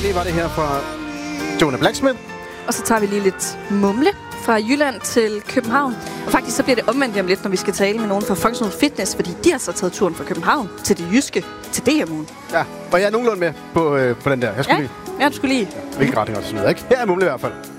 Charlie var det her fra Jonah Blacksmith. Og så tager vi lige lidt mumle fra Jylland til København. Og faktisk så bliver det omvendt om lidt, når vi skal tale med nogen fra Functional Fitness, fordi de har så taget turen fra København til det jyske, til DM-ugen. Ja, og jeg er nogenlunde med på den der. Jeg skulle lige. Ja, du skulle lige. Hvilke retninger og sådan noget, ikke? Her er mumle i hvert fald.